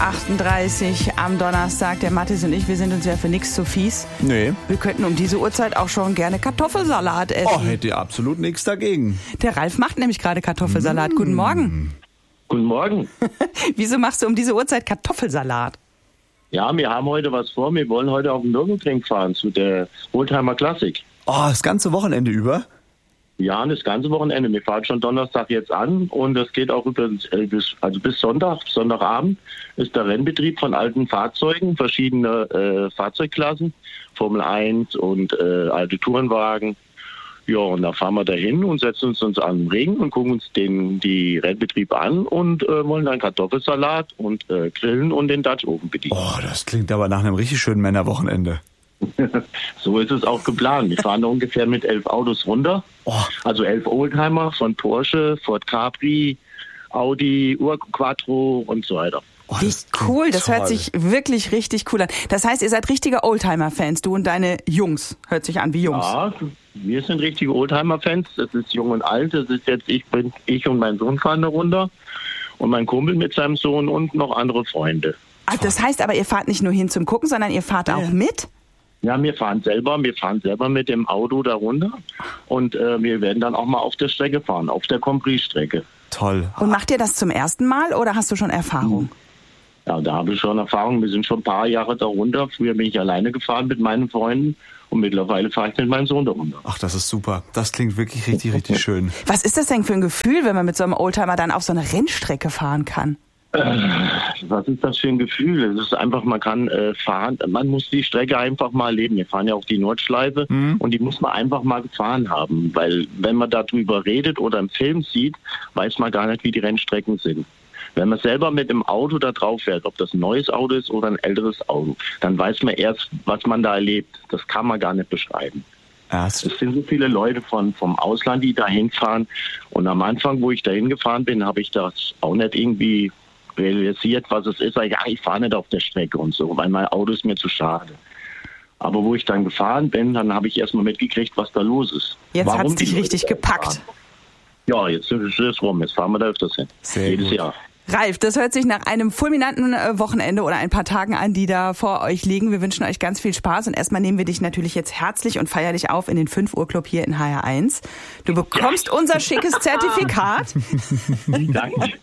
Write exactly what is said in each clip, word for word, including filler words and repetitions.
achtunddreißig am Donnerstag. Der Mathis und ich, wir sind uns ja für nichts zu fies. Nee. Wir könnten um diese Uhrzeit auch schon gerne Kartoffelsalat essen. Oh, hätte ihr absolut nichts dagegen. Der Ralf macht nämlich gerade Kartoffelsalat. Mm. Guten Morgen. Guten Morgen. Wieso machst du um diese Uhrzeit Kartoffelsalat? Ja, wir haben heute was vor. Wir wollen heute auf den Nürburgring fahren zu der Oldtimer Classic. Oh, das ganze Wochenende über? Ja, das ganze Wochenende. Wir fahren schon Donnerstag jetzt an und das geht auch über bis, also bis Sonntag, Sonntagabend ist der Rennbetrieb von alten Fahrzeugen, verschiedene äh, Fahrzeugklassen, Formel eins und äh, alte Tourenwagen. Ja, und da fahren wir dahin und setzen uns, uns an den Ring und gucken uns den die Rennbetriebe an und äh, wollen dann Kartoffelsalat und äh, grillen und den Dutch-Ofen bedienen. Oh, das klingt aber nach einem richtig schönen Männerwochenende. So ist es auch geplant. Wir fahren da ungefähr mit elf Autos runter. Oh. Also elf Oldtimer von Porsche, Ford Capri, Audi, Quattro und so weiter. Oh, Wie das cool, das toll. hört sich wirklich richtig cool an. Das heißt, ihr seid richtige Oldtimer-Fans, du und deine Jungs. Hört sich an wie Jungs. Ja, wir sind richtige Oldtimer-Fans. Das ist jung und alt. Das ist jetzt, ich bin, ich und mein Sohn fahren da runter. Und mein Kumpel mit seinem Sohn und noch andere Freunde. Ah, das heißt aber, ihr fahrt nicht nur hin zum Gucken, sondern ihr fahrt Ja. auch mit? Ja, wir fahren selber, wir fahren selber mit dem Auto da runter und äh, wir werden dann auch mal auf der Strecke fahren, auf der Compris-Strecke. Toll. Und macht ihr das zum ersten Mal oder hast du schon Erfahrung? Ja, da habe ich schon Erfahrung. Wir sind schon ein paar Jahre da runter. Früher bin ich alleine gefahren mit meinen Freunden und mittlerweile fahre ich mit meinem Sohn da runter. Ach, das ist super. Das klingt wirklich richtig, richtig schön. Was ist das denn für ein Gefühl, wenn man mit so einem Oldtimer dann auf so eine Rennstrecke fahren kann? Was ist das für ein Gefühl? Es ist einfach, man kann äh, fahren, man muss die Strecke einfach mal erleben. Wir fahren ja auch die Nordschleife mhm. und die muss man einfach mal gefahren haben, weil wenn man darüber redet oder im Film sieht, weiß man gar nicht, wie die Rennstrecken sind. Wenn man selber mit dem Auto da drauf fährt, ob das ein neues Auto ist oder ein älteres Auto, dann weiß man erst, was man da erlebt. Das kann man gar nicht beschreiben. Ja, es sind so viele Leute von, vom Ausland, die da hinfahren. Und am Anfang, wo ich da hingefahren bin, habe ich das auch nicht irgendwie realisiert, was es ist. Ja, ich fahre nicht auf der Strecke und so, weil mein Auto ist mir zu schade. Aber wo ich dann gefahren bin, dann habe ich erstmal mitgekriegt, was da los ist. Jetzt hat es dich richtig gepackt. Fahren. Ja, jetzt ist es rum. Jetzt fahren wir da öfters hin. Sehr Jedes gut. Jahr. Ralf, das hört sich nach einem fulminanten Wochenende oder ein paar Tagen an, die da vor euch liegen. Wir wünschen euch ganz viel Spaß und erstmal nehmen wir dich natürlich jetzt herzlich und feierlich auf in den fünf Uhr Club hier in H R eins. Du bekommst ja. unser schickes Zertifikat. Danke.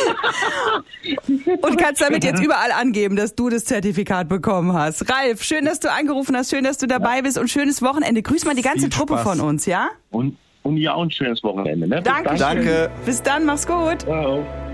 Und kannst damit jetzt überall angeben, dass du das Zertifikat bekommen hast. Ralf, schön, dass du angerufen hast, schön, dass du dabei bist und schönes Wochenende. Grüß mal die ganze Viel Truppe Spaß. von uns, ja? Und, und ja, auch ein schönes Wochenende. Ne? Danke. Danke. Bis dann, mach's gut. Ciao.